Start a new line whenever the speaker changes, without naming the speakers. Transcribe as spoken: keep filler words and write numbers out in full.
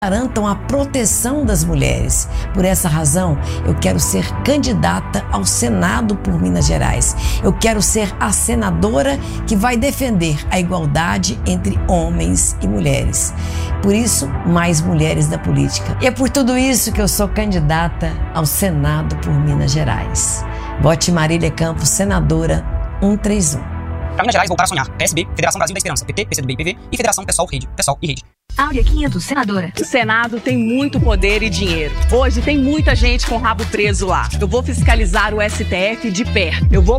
garantam a proteção das mulheres. Por essa razão, eu quero ser candidata ao Senado por Minas Gerais. Eu quero ser a senadora que vai defender a igualdade entre homens e mulheres. Por isso, mais mulheres da política. E é por tudo isso que eu sou candidata ao Senado por Minas Gerais. Vote Marília Campos, senadora cento e trinta e um.
Para Minas Gerais, voltar a sonhar. P S B, Federação Brasil da Esperança, P T, P C do B e P V e Federação Pessoal, Rede, Pessoal e Rede.
Áurea quinhentos, senadora.
O Senado tem muito poder e dinheiro. Hoje tem muita gente com o rabo preso lá. Eu vou fiscalizar o S T F de perto. Eu vou